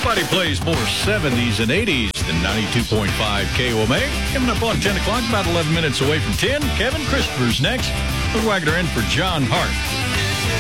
Nobody plays more 70s and 80s than 92.5 KOMA. Coming up on 10 o'clock, about 11 minutes away from 10. Kevin Christopher's next. Put Wagner in for John Hart.